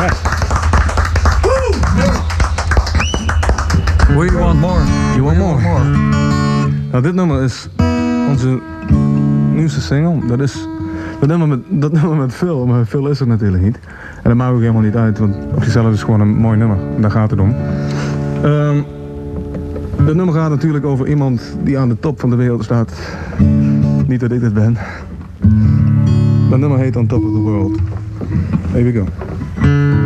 Yes. We want more. You want more? Nou, dit nummer is onze nieuwste single. Dat nummer met Phil, maar Phil is er natuurlijk niet. En dat maakt ook helemaal niet uit, want op zichzelf is het gewoon een mooi nummer. Daar gaat het om. Dat nummer gaat natuurlijk over iemand die aan de top van de wereld staat. Niet dat ik dit ben. Dat nummer heet On Top of the World. Here we go.